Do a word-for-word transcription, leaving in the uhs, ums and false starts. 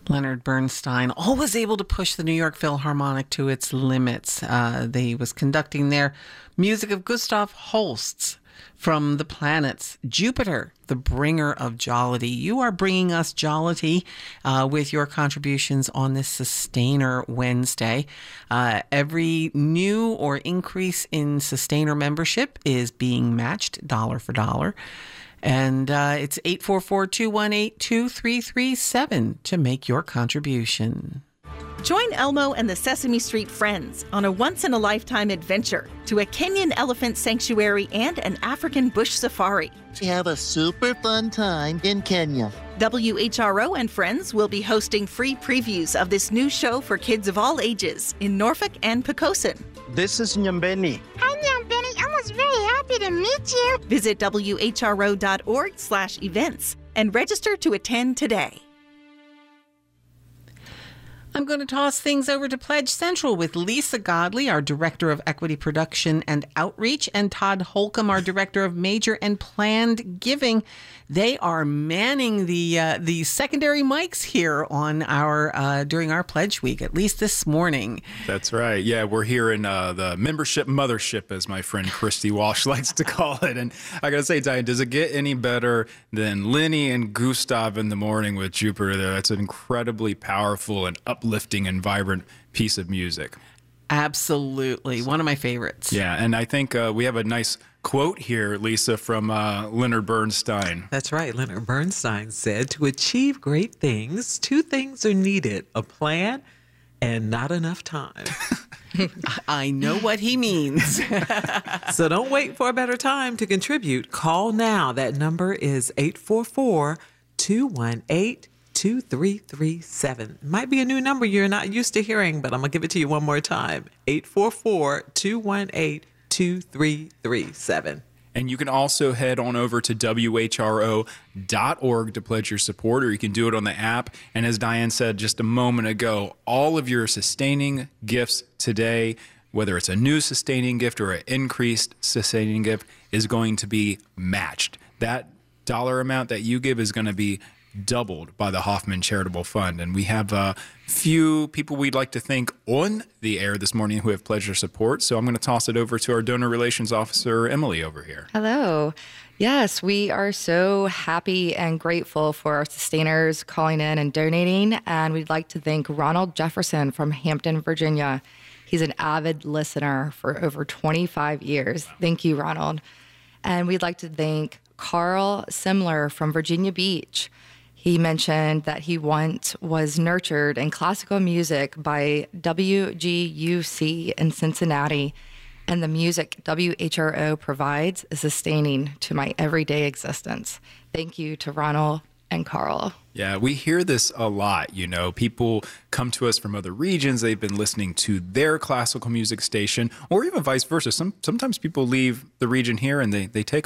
Leonard Bernstein, always able to push the New York Philharmonic to its limits. Uh, they was conducting their music of Gustav Holst's From the Planets. Jupiter, the bringer of jollity. You are bringing us jollity uh, with your contributions on this Sustainer Wednesday. Uh, every new or increase in Sustainer membership is being matched dollar for dollar. And uh, it's eight four four, two one eight, two three three seven to make your contribution. Join Elmo and the Sesame Street Friends on a once-in-a-lifetime adventure to a Kenyan elephant sanctuary and an African bush safari. To have a super fun time in Kenya. W H R O and Friends will be hosting free previews of this new show for kids of all ages in Norfolk and Poquoson. This is Nyambeni. Hi, Nyambeni. I was very happy to meet you. Visit W H R O dot org slash events and register to attend today. I'm going to toss things over to Pledge Central with Lisa Godley, our Director of Equity Production and Outreach, and Todd Holcomb, our Director of Major and Planned Giving. They are manning the uh, the secondary mics here on our uh, during our Pledge Week, at least this morning. That's right. Yeah, we're here in uh, the membership mothership, as my friend Christy Walsh likes to call it. And I got to say, Diane, does it get any better than Lenny and Gustav in the morning with Jupiter there? That's an incredibly powerful and uplifting and vibrant piece of music. Absolutely. One of my favorites. Yeah, and I think uh, we have a nice quote here, Lisa, from uh, Leonard Bernstein. That's right. Leonard Bernstein said, "To achieve great things, two things are needed, a plan and not enough time." I know what he means. So don't wait for a better time to contribute. Call now. That number is eight four four, two one eight, two three three seven. Might be a new number you're not used to hearing, but I'm going to give it to you one more time. eight four four, two one eight, two three three seven. And you can also head on over to W H R O dot org to pledge your support, or you can do it on the app. And as Diane said just a moment ago, all of your sustaining gifts today, whether it's a new sustaining gift or an increased sustaining gift, is going to be matched. That dollar amount that you give is going to be doubled by the Hoffman Charitable Fund. And we have a few people we'd like to thank on the air this morning who have pledged their support. So I'm going to toss it over to our donor relations officer, Emily, over here. Hello. Yes, we are so happy and grateful for our sustainers calling in and donating. And we'd like to thank Ronald Jefferson from Hampton, Virginia. He's an avid listener for over twenty-five years. Thank you, Ronald. And we'd like to thank Carl Simler from Virginia Beach. He mentioned that he once was nurtured in classical music by W G U C in Cincinnati, and the music W H R O provides is sustaining to my everyday existence. Thank you to Ronald and Carl. Yeah, we hear this a lot. You know, people come to us from other regions. They've been listening to their classical music station, or even vice versa. Some, sometimes people leave the region here and they, they take